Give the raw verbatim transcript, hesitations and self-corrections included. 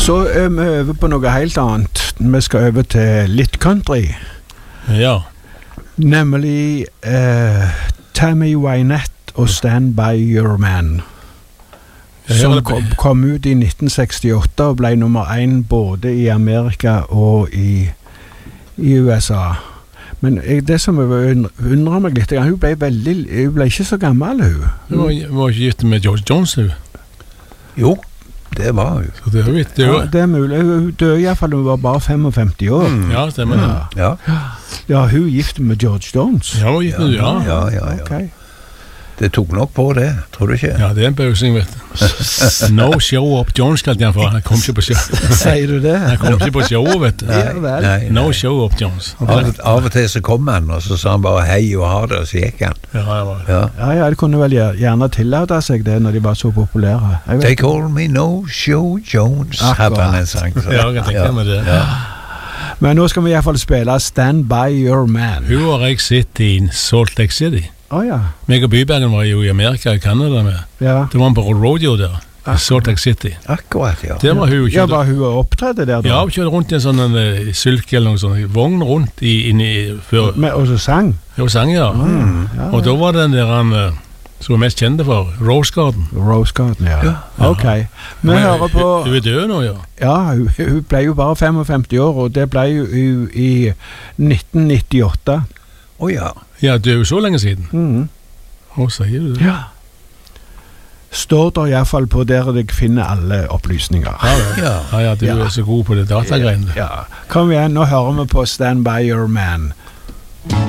Så er vi over på noe helt annet. Vi skal over til litt country. Ja. Nemlig eh, Tammy Wynette og Stand By Your Man. Som kom, kom ut i nitten sekstiåtte og ble nummer én både i Amerika og i, i U S A. Men jeg, det som undrer meg litt, hun ble, veldig, hun ble ikke så gammel, hun. Hun var, var ikke gift med George Jones, hun? Jo, det var hun. Så det, er det, ja, det er mulig. Hun døde i hvert fall, hun var bare femogfemti år. Mm. Ja, stemmer det. Ja. Ja. Ja, hun gifte med George Jones. Ja, hun gifte med, ja. Ja, ja, ja. Okay. Det tok nok på det, tror du ikke? Ja, det er en bøsing, vet du. No show up Jones kalte han for. Han kom ikke på show. Sier du det? Han kom ikke på show, vet du. Nei, nei, nei. No show up Jones. Av, av og til så kom han, og så sa han bare hei og ha det, og så gikk han. Ja, ja, ja. Ja. Ja, ja, det kunne vel gjerne tillate seg det når de var så populære. They call me No Show Jones, hadde han en sang. Så. Ja, jeg tenker med det. Ja. Men nå skal vi i hvert fall spille Stand By Your Man. Hun har jeg sett i Salt Lake City. Å oh, ja. Meg og Bybergen var jo i Amerika og Canada med. Ja. Det var han på rodeo der, i Salt Lake City. Akkurat, ja. Der var hun kjørte, Ja, var hun opptredde der da? ja, hun kjørte rundt i en sånn en, uh, sylke eller noe sånt, vogn rundt i, inn i, før, Med, og så sang? jo, sang, ja. Mm. Ja, Og da var den der han, uh, som var mest kjente for, Rose Garden. Rose Garden, ja. Ja. Ok. Vi Men, hører på... Hun er død nå, ja. Ja, hun, hun ble jo bare femogfemti år, og det ble jo hun i nitten nittiåtte. Å ja. Ja, det er jo så lenge siden. Mhm. Hva sier du det? Ja. Står der i hvert fall på der jeg finner alle opplysninger. Ja, ja, ja, du Ja. er så god på det datagreiene. Ja. Kom igjen, nå hører vi på Stand By Your Man.